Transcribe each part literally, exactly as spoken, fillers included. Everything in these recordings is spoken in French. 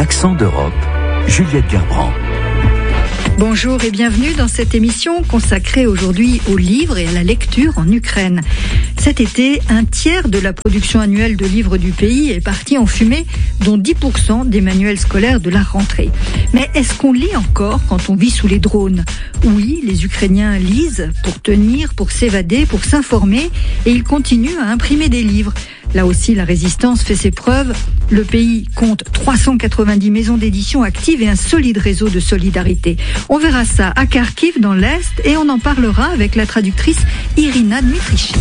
Accent d'Europe, Juliette Gerbrand. Bonjour et bienvenue dans cette émission consacrée aujourd'hui aux livres et à la lecture en Ukraine. Cet été, un tiers de la production annuelle de livres du pays est parti en fumée, dont dix pour cent des manuels scolaires de la rentrée. Mais est-ce qu'on lit encore quand on vit sous les drones ? Oui, les Ukrainiens lisent pour tenir, pour s'évader, pour s'informer, et ils continuent à imprimer des livres. Là aussi, la résistance fait ses preuves. Le pays compte trois cent quatre-vingt-dix maisons d'édition actives et un solide réseau de solidarité. On verra ça à Kharkiv, dans l'Est, et on en parlera avec la traductrice Irina Dmitrichi.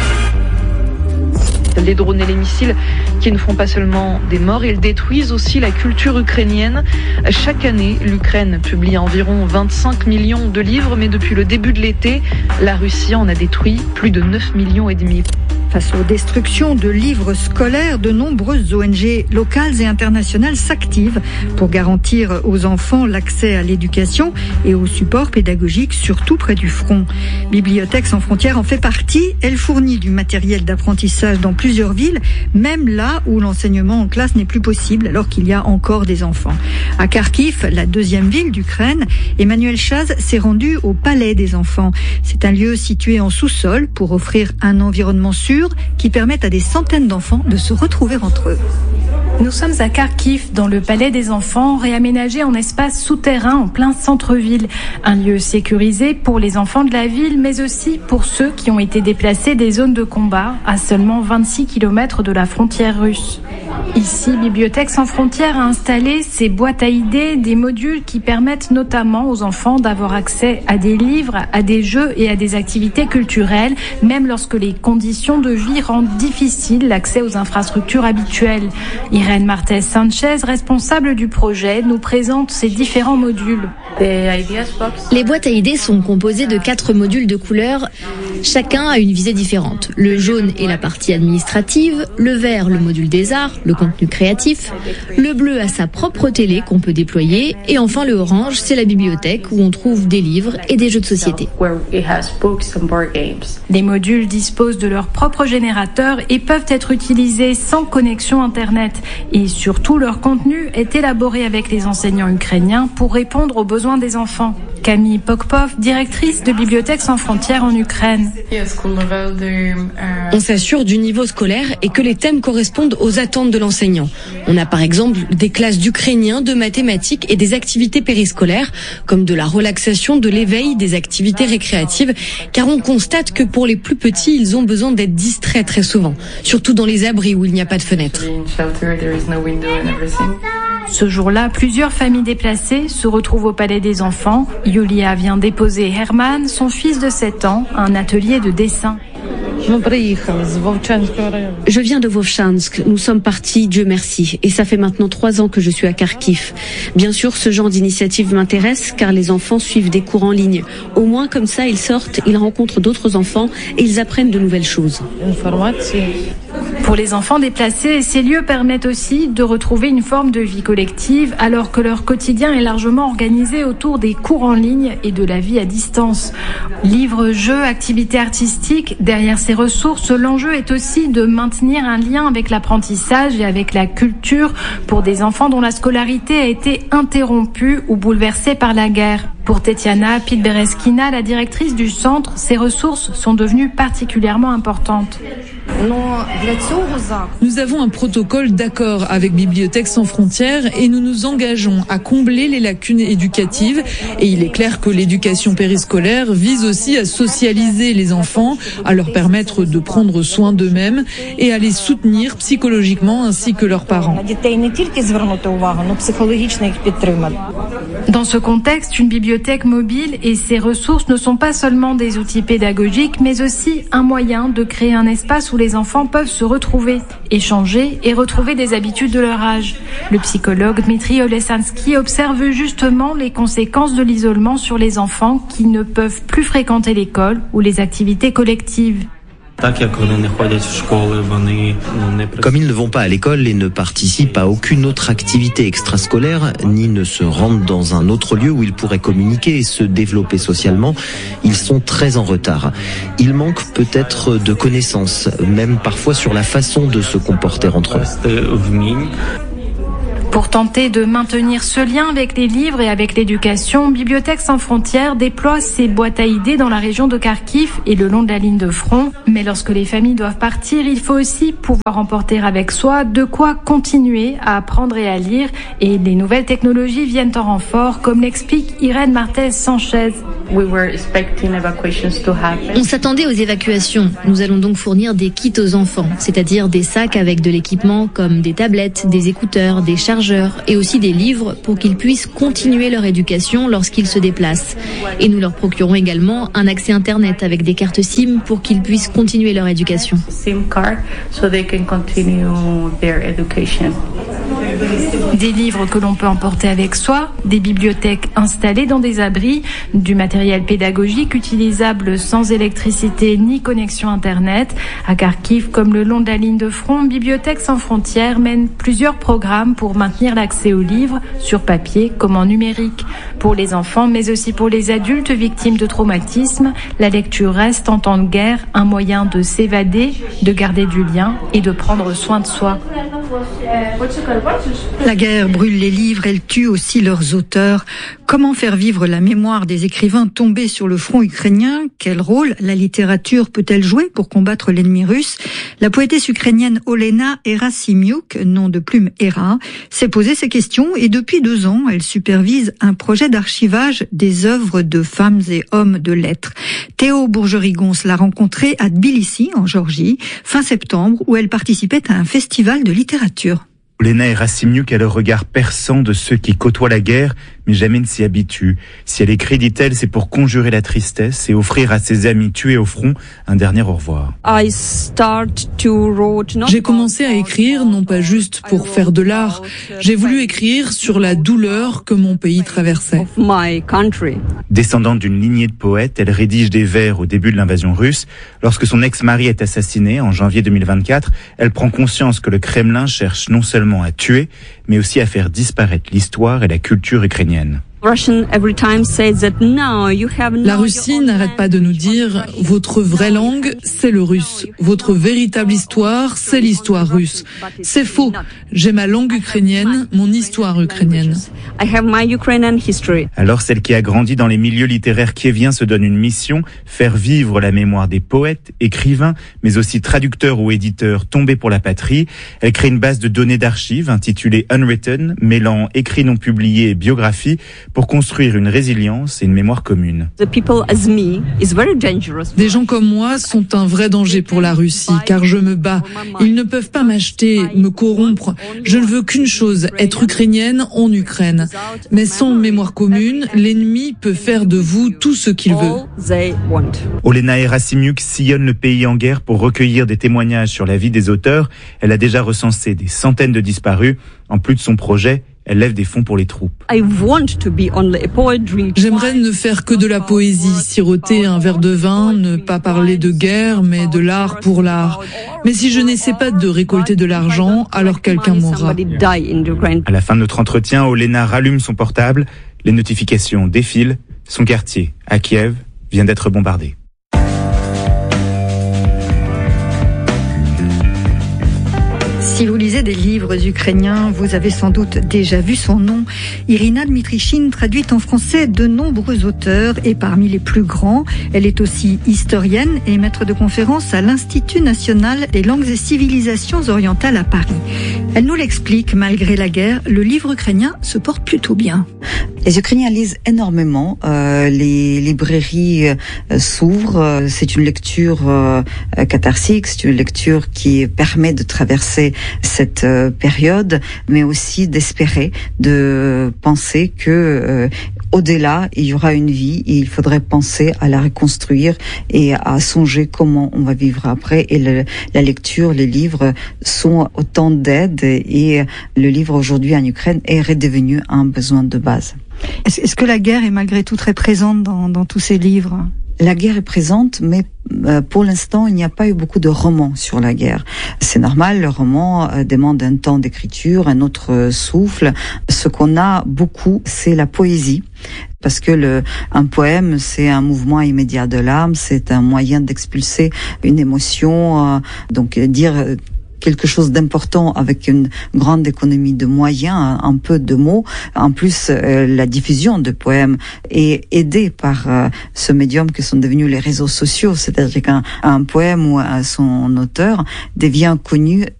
Les drones et les missiles qui ne font pas seulement des morts, ils détruisent aussi la culture ukrainienne. Chaque année, l'Ukraine publie environ vingt-cinq millions de livres, mais depuis le début de l'été, la Russie en a détruit plus de neuf millions et demi. Face aux destructions de livres scolaires, de nombreuses O N G locales et internationales s'activent pour garantir aux enfants l'accès à l'éducation et au support pédagogique, surtout près du front. Bibliothèques sans frontières en fait partie. Elle fournit du matériel d'apprentissage dans plusieurs villes, même là où l'enseignement en classe n'est plus possible, alors qu'il y a encore des enfants. À Kharkiv, la deuxième ville d'Ukraine, Emmanuel Chaz s'est rendu au Palais des enfants. C'est un lieu situé en sous-sol pour offrir un environnement sûr qui permettent à des centaines d'enfants de se retrouver entre eux. Nous sommes à Kharkiv, dans le Palais des enfants, réaménagé en espace souterrain en plein centre-ville. Un lieu sécurisé pour les enfants de la ville, mais aussi pour ceux qui ont été déplacés des zones de combat, à seulement vingt-six kilomètres de la frontière russe. Ici, Bibliothèques sans frontières a installé ces boîtes à idées, des modules qui permettent notamment aux enfants d'avoir accès à des livres, à des jeux et à des activités culturelles, même lorsque les conditions de vie rendent difficile l'accès aux infrastructures habituelles. Irène Martès Sanchez, responsable du projet, nous présente ces différents modules. Les boîtes à idées sont composées de quatre modules de couleurs. Chacun a une visée différente. Le jaune est la partie administrative, le vert le module des arts, le contenu créatif, le bleu a sa propre télé qu'on peut déployer, et enfin le orange, c'est la bibliothèque où on trouve des livres et des jeux de société. Les modules disposent de leur propre générateur et peuvent être utilisés sans connexion Internet. Et surtout, leur contenu est élaboré avec les enseignants ukrainiens pour répondre aux besoins des enfants. Camille Pokpov, directrice de Bibliothèques sans frontières en Ukraine. On s'assure du niveau scolaire et que les thèmes correspondent aux attentes de l'enseignant. On a par exemple des classes d'ukrainien, de mathématiques et des activités périscolaires, comme de la relaxation, de l'éveil, des activités récréatives, car on constate que pour les plus petits, ils ont besoin d'être distraits très souvent, surtout dans les abris où il n'y a pas de fenêtre. Ce jour-là, plusieurs familles déplacées se retrouvent au Palais des enfants. Yulia vient déposer Herman, son fils de sept ans, à un atelier de dessin. Je viens de Vovchansk, nous sommes partis, Dieu merci, et ça fait maintenant trois ans que je suis à Kharkiv. Bien sûr, ce genre d'initiative m'intéresse car les enfants suivent des cours en ligne. Au moins comme ça, ils sortent, ils rencontrent d'autres enfants et ils apprennent de nouvelles choses. Pour les enfants déplacés, ces lieux permettent aussi de retrouver une forme de vie collective alors que leur quotidien est largement organisé autour des cours en ligne et de la vie à distance. Livres, jeux, activités artistiques, derrière ces ressources, l'enjeu est aussi de maintenir un lien avec l'apprentissage et avec la culture pour des enfants dont la scolarité a été interrompue ou bouleversée par la guerre. Pour Tetiana Pilbereskina, la directrice du centre, ces ressources sont devenues particulièrement importantes. Nous avons un protocole d'accord avec Bibliothèques sans frontières et nous nous engageons à combler les lacunes éducatives. Et il est clair que l'éducation périscolaire vise aussi à socialiser les enfants, à leur permettre de prendre soin d'eux-mêmes et à les soutenir psychologiquement ainsi que leurs parents. Dans ce contexte, une bibliothèque mobile et ses ressources ne sont pas seulement des outils pédagogiques, mais aussi un moyen de créer un espace où les enfants peuvent se retrouver, échanger et retrouver des habitudes de leur âge. Le psychologue Dmitri Olesansky observe justement les conséquences de l'isolement sur les enfants qui ne peuvent plus fréquenter l'école ou les activités collectives. Comme ils ne vont pas à l'école et ne participent à aucune autre activité extrascolaire, ni ne se rendent dans un autre lieu où ils pourraient communiquer et se développer socialement, ils sont très en retard. Il manque peut-être de connaissances, même parfois sur la façon de se comporter entre eux. Pour Pour tenter de maintenir ce lien avec les livres et avec l'éducation, Bibliothèques sans frontières déploie ses boîtes à idées dans la région de Kharkiv et le long de la ligne de front. Mais lorsque les familles doivent partir, il faut aussi pouvoir emporter avec soi de quoi continuer à apprendre et à lire. Et les nouvelles technologies viennent en renfort, comme l'explique Irène Martez-Sanchez. On s'attendait aux évacuations. Nous allons donc fournir des kits aux enfants, c'est-à-dire des sacs avec de l'équipement comme des tablettes, des écouteurs, des chargeurs et aussi des livres pour qu'ils puissent continuer leur éducation lorsqu'ils se déplacent. Et nous leur procurons également un accès Internet avec des cartes SIM pour qu'ils puissent continuer leur éducation. Des livres que l'on peut emporter avec soi, des bibliothèques installées dans des abris, du matériel pédagogique utilisable sans électricité ni connexion Internet. À Kharkiv, comme le long de la ligne de front, Bibliothèques sans frontières mène plusieurs programmes pour maintenir l'accès aux livres, sur papier comme en numérique. Pour les enfants, mais aussi pour les adultes victimes de traumatismes, la lecture reste en temps de guerre un moyen de s'évader, de garder du lien et de prendre soin de soi. La guerre brûle les livres, elle tue aussi leurs auteurs. Comment faire vivre la mémoire des écrivains tombés sur le front ukrainien? Quel rôle la littérature peut-elle jouer pour combattre l'ennemi russe? La poétesse ukrainienne Olena Erasimyuk, nom de plume Hera, s'est posé ces questions et depuis deux ans, elle supervise un projet d'archivage des œuvres de femmes et hommes de lettres. Théo Bourgerigons l'a rencontrée à Tbilissi, en Géorgie, fin septembre, où elle participait à un festival de littérature. Olena Erasimyuk a le regard perçant de ceux qui côtoient la guerre, mais jamais ne s'y habituent. Si elle écrit, dit-elle, c'est pour conjurer la tristesse et offrir à ses amis tués au front un dernier au revoir. J'ai commencé à écrire, non pas juste pour faire de l'art. J'ai voulu écrire sur la douleur que mon pays traversait. Descendante d'une lignée de poètes, elle rédige des vers au début de l'invasion russe. Lorsque son ex-mari est assassiné en janvier deux mille vingt-quatre, elle prend conscience que le Kremlin cherche non seulement à tuer, mais aussi à faire disparaître l'histoire et la culture ukrainienne. La Russie n'arrête pas de nous dire « Votre vraie langue, c'est le russe. Votre véritable histoire, c'est l'histoire russe. » C'est faux. J'ai ma langue ukrainienne, mon histoire ukrainienne. Alors celle qui a grandi dans les milieux littéraires kieviens se donne une mission, faire vivre la mémoire des poètes, écrivains, mais aussi traducteurs ou éditeurs tombés pour la patrie. Elle crée une base de données d'archives intitulée Unwritten, mêlant écrits non publiés et biographie, pour construire une résilience et une mémoire commune. Des gens comme moi sont un vrai danger pour la Russie, car je me bats. Ils ne peuvent pas m'acheter, me corrompre. Je ne veux qu'une chose, être ukrainienne en Ukraine. Mais sans mémoire commune, l'ennemi peut faire de vous tout ce qu'il veut. Olena Erasimyuk sillonne le pays en guerre pour recueillir des témoignages sur la vie des auteurs. Elle a déjà recensé des centaines de disparus. En plus de son projet, elle lève des fonds pour les troupes. J'aimerais ne faire que de la poésie, siroter un verre de vin, ne pas parler de guerre, mais de l'art pour l'art. Mais si je n'essaie pas de récolter de l'argent, alors quelqu'un mourra. À la fin de notre entretien, Olena rallume son portable. Les notifications défilent. Son quartier, à Kiev, vient d'être bombardé. Si vous lisez des livres ukrainiens, vous avez sans doute déjà vu son nom. Irina Dmitrichine traduit en français de nombreux auteurs et parmi les plus grands, elle est aussi historienne et maître de conférences à l'Institut national des langues et civilisations orientales à Paris. Elle nous l'explique, malgré la guerre, le livre ukrainien se porte plutôt bien. Les Ukrainiens lisent énormément, euh, les librairies euh, s'ouvrent, c'est une lecture euh, catharsique, c'est une lecture qui permet de traverser cette euh, période, mais aussi d'espérer, de penser que euh, au-delà, il y aura une vie et il faudrait penser à la reconstruire et à songer comment on va vivre après. Et le, la lecture, les livres sont autant d'aide et le livre aujourd'hui en Ukraine est redevenu un besoin de base. Est-ce, est-ce que la guerre est malgré tout très présente dans, dans tous ces livres ? La guerre est présente, mais euh, pour l'instant, il n'y a pas eu beaucoup de romans sur la guerre. C'est normal, le roman euh, demande un temps d'écriture, un autre euh, souffle. Ce qu'on a beaucoup, c'est la poésie. Parce que le, un poème, c'est un mouvement immédiat de l'âme, c'est un moyen d'expulser une émotion. Euh, donc dire quelque chose d'important avec une grande économie de moyens, un peu de mots. En plus, euh, la diffusion de poèmes est aidée par euh, ce médium que sont devenus les réseaux sociaux. C'est-à-dire qu'un un poème ou un, son auteur devient connu